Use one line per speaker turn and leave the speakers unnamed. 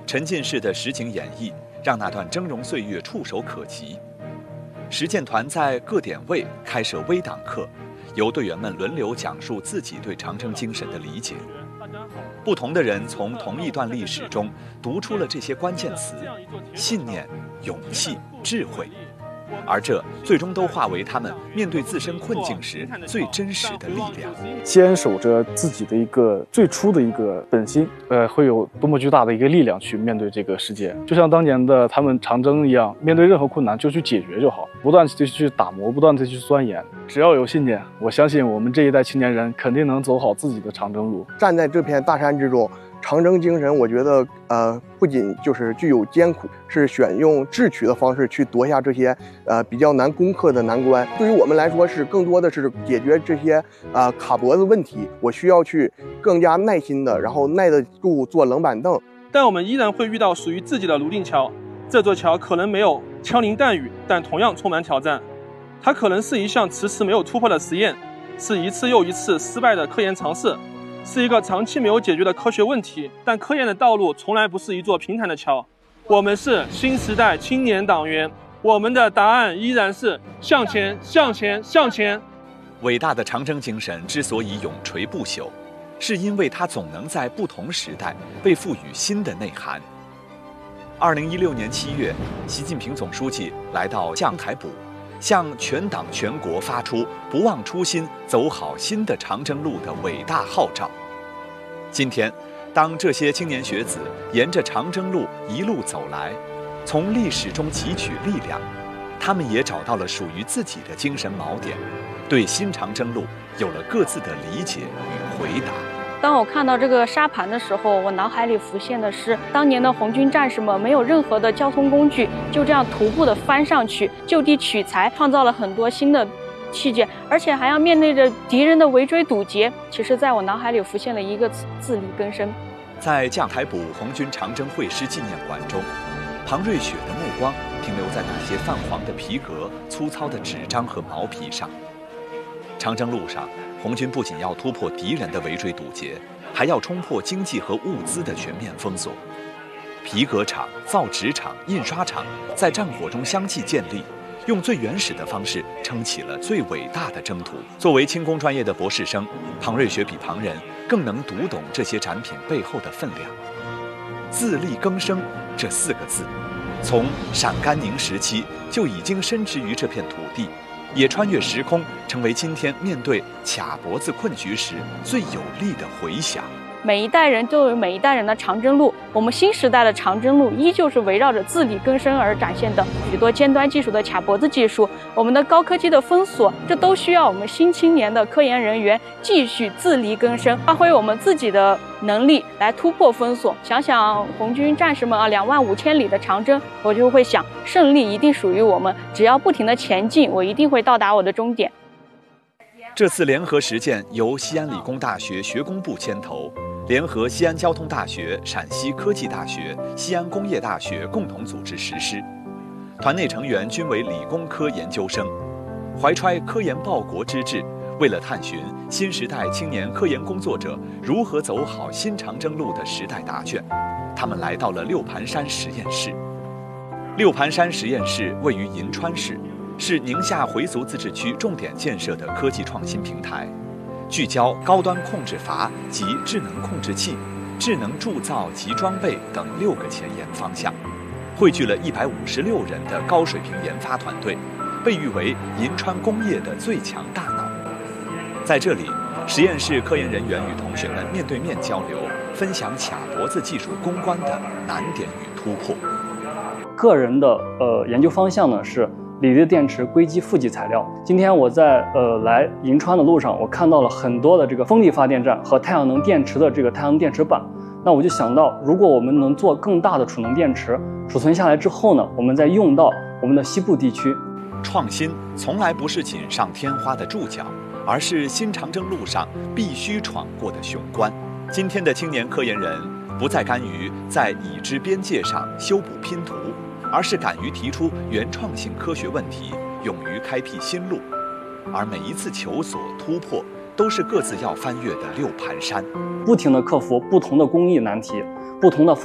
沉浸式的实景演绎让那段峥嵘岁月触手可及。实践团在各点位开设微党课，由队员们轮流讲述自己对长征精神的理解。不同的人从同一段历史中读出了这些关键词：信念、勇气、智慧。而这最终都化为他们面对自身困境时最真实的力量。
坚守着自己的一个最初的一个本心，会有多么巨大的一个力量去面对这个世界。就像当年的他们长征一样，面对任何困难就去解决就好，不断地去打磨，不断地去钻研。只要有信念，我相信我们这一代青年人肯定能走好自己的长征路。
站在这片大山之中，长征精神，我觉得不仅就是具有艰苦，是选用智取的方式去夺下这些比较难攻克的难关。对于我们来说，是更多的是解决这些卡脖子问题。我需要去更加耐心的，然后耐得住坐冷板凳。
但我们依然会遇到属于自己的泸定桥，这座桥可能没有枪林弹雨，但同样充满挑战。它可能是一项迟迟没有突破的实验，是一次又一次失败的科研尝试。是一个长期没有解决的科学问题，但科研的道路从来不是一座平坦的桥。我们是新时代青年党员，我们的答案依然是向前，向前，向前。
伟大的长征精神之所以永垂不朽，是因为它总能在不同时代被赋予新的内涵。2016年7月，习近平总书记来到将台补，向全党全国发出不忘初心，走好新的长征路的伟大号召。今天，当这些青年学子沿着长征路一路走来，从历史中汲取力量，他们也找到了属于自己的精神锚点，对新长征路有了各自的理解与回答。
当我看到这个沙盘的时候，我脑海里浮现的是当年的红军战士们没有任何的交通工具，就这样徒步的翻上去，就地取材，创造了很多新的器件，而且还要面对着敌人的围追堵截。其实在我脑海里浮现了一个词：自力更生。
在将台补红军长征会师纪念馆中，庞瑞雪的目光停留在那些泛黄的皮革、粗糙的纸张和毛皮上。长征路上，红军不仅要突破敌人的围追堵截，还要冲破经济和物资的全面封锁。皮革厂、造纸厂、印刷厂在战火中相继建立，用最原始的方式撑起了最伟大的征途。作为轻工专业的博士生，庞瑞雪比旁人更能读懂这些展品背后的分量。自力更生这4个字，从陕甘宁时期就已经深植于这片土地，也穿越时空，成为今天面对卡脖子困局时最有力的回响。
每一代人都有每一代人的长征路，我们新时代的长征路依旧是围绕着自力更生而展现的许多尖端技术的卡脖子技术，我们的高科技的封锁，这都需要我们新青年的科研人员继续自力更生，发挥我们自己的能力来突破封锁。想想红军战士们25000里的长征，我就会想，胜利一定属于我们，只要不停地前进，我一定会到达我的终点。
这次联合实践由西安理工大学学工部牵头，联合西安交通大学、陕西科技大学、西安工业大学共同组织实施。团内成员均为理工科研究生，怀揣科研报国之志，为了探寻新时代青年科研工作者如何走好新长征路的时代答卷，他们来到了六盘山实验室。六盘山实验室位于银川市，是宁夏回族自治区重点建设的科技创新平台，聚焦高端控制阀及智能控制器、智能铸造及装备等6个前沿方向，汇聚了156人的高水平研发团队，被誉为银川工业的最强大脑。在这里，实验室科研人员与同学们面对面交流，分享卡脖子技术攻关的难点与突破。
个人的研究方向呢是锂离子电池硅基负极材料。今天我在来银川的路上，我看到了很多的这个风力发电站和太阳能电池的这个太阳能电池板。那我就想到，如果我们能做更大的储能电池，储存下来之后呢，我们再用到我们的西部地区。
创新从来不是锦上添花的注脚，而是新长征路上必须闯过的雄关。今天的青年科研人不再甘于在已知边界上修补拼图，而是敢于提出原创性科学问题，勇于开辟新路。而每一次求索突破，都是各自要翻越的6盘山，
不停地克服不同的工艺难题，不同的